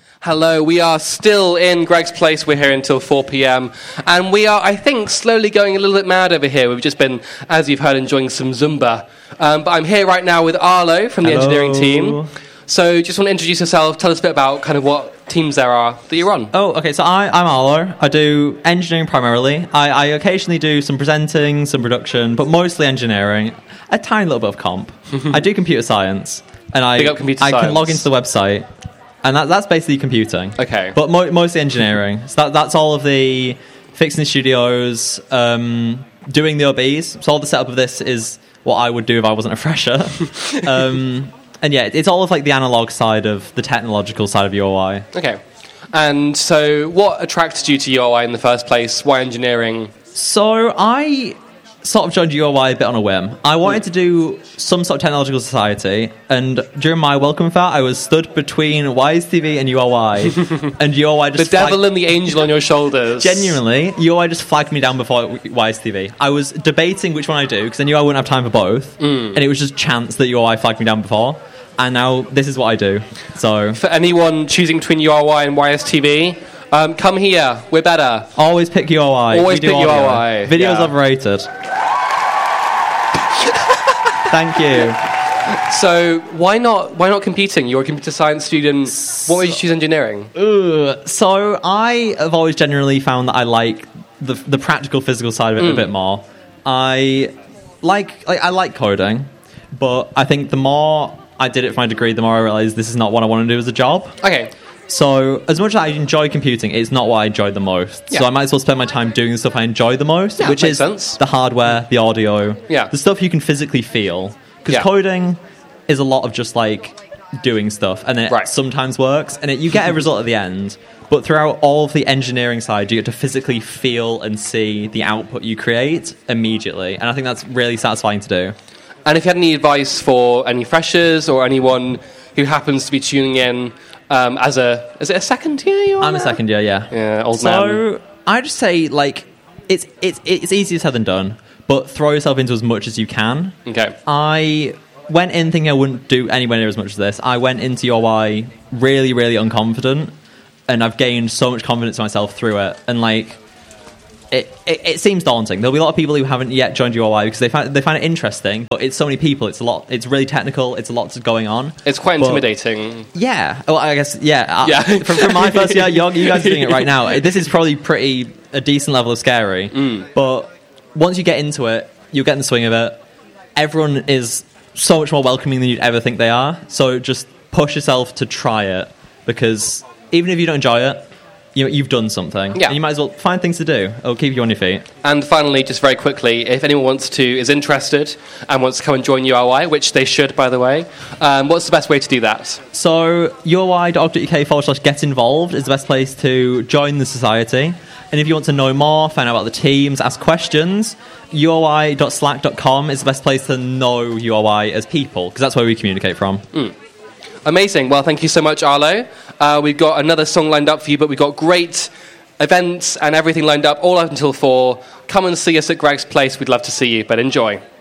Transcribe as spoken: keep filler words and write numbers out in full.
Hello, we are still in Greg's Place. We're here until four p.m. And we are, I think, slowly going a little bit mad over here. We've just been, as you've heard, enjoying some Zumba. Um, but I'm here right now with Arlo from the Hello. engineering team. So just want to introduce yourself. Tell us a bit about kind of what teams there are that you're on. Oh, okay, so I, I'm Arlo. I do engineering primarily. I, I occasionally do some presenting, some production, but mostly engineering. A tiny little bit of comp. I do computer science. And I, Big up computer I science. can log into the website. And that, that's basically computing. Okay. But mo- mostly engineering. So that, that's all of the fixing the studios, um, doing the O Bs. So all the setup of this is what I would do if I wasn't a fresher. um, and yeah, it's all of like the analog side of the technological side of U O I. Okay. And so what attracted you to U O I in the first place? Why engineering? So I sort of joined U O I a bit on a whim. I wanted to do some sort of technological society, and during my welcome fair, I was stood between Y S T V and U O I, and U O I just The devil flagged- and the angel on your shoulders. Genuinely, U O I just flagged me down before Y S T V. I was debating which one I do, because I knew I wouldn't have time for both, Mm. and it was just chance that U O I flagged me down before, and now this is what I do. So For anyone choosing between U O I and Y S T V, um, come here. We're better. always pick U O I. Always We do pick U O audio. I, Video's yeah. overrated. Thank you. So why not? Why not computing? You're a computer science student. What made you choose engineering? Ugh. So I have always generally found that I like the the practical physical side of it Mm. a bit more. I like, like I like coding, but I think the more I did it for my degree, the more I realized this is not what I want to do as a job. Okay. So as much as I enjoy computing, it's not what I enjoy the most. Yeah. So I might as well spend my time doing the stuff I enjoy the most, Yeah, which makes is sense. the hardware, the audio, Yeah. the stuff you can physically feel. Because Yeah. coding is a lot of just like doing stuff, and it Right. sometimes works, and it, you get a result at the end. But throughout all of the engineering side, you get to physically feel and see the output you create immediately, and I think that's really satisfying to do. And if you had any advice for any freshers or anyone who happens to be tuning in um, as a is it a second year? You are I'm a now? second year, yeah. Yeah, old man. So I just say like it's it's it's easier said than done, but throw yourself into as much as you can. Okay. I went in thinking I wouldn't do anywhere near as much as this. I went into U O I really, really unconfident, and I've gained so much confidence in myself through it. And like, it, it, it seems daunting. There'll be a lot of people who haven't yet joined U O I because they find they find it interesting, but it's so many people. It's a lot. It's really technical. It's a lot going on. It's quite But- intimidating. Yeah. Well, I guess yeah. Uh, Yeah. from, from my first year, you're, you guys are doing it right now. This is probably pretty a decent level of scary. Mm. But once you get into it, you get in the swing of it. Everyone is so much more welcoming than you'd ever think they are. So just push yourself to try it, because even if you don't enjoy it, you, you've done something. Yeah. And you might as well find things to do. It'll keep you on your feet. And finally, just very quickly, if anyone wants to, is interested and wants to come and join U O I, which they should, by the way, um, what's the best way to do that? So U O I dot org dot U K forward slash get involved is the best place to join the society. And if you want to know more, find out about the teams, ask questions, U O I dot slack dot com is the best place to know U O I as people, because that's where we communicate from. Mm. Amazing. Well, thank you so much, Arlo. Uh, we've got another song lined up for you, but we've got great events and everything lined up all up until four. Come and see us at Greg's Place. We'd love to see you, but enjoy.